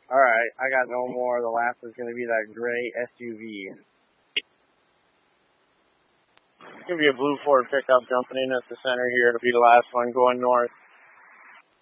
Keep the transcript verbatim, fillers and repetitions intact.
All right, I got no more. The last is going to be that gray S U V. It's going to be a blue Ford pickup jumping in at the center here. It'll be the last one going north.